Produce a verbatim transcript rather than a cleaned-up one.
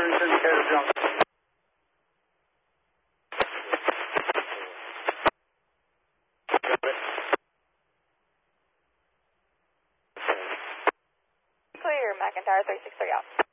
Grease indicator jump. Clear, McIntyre three six three out.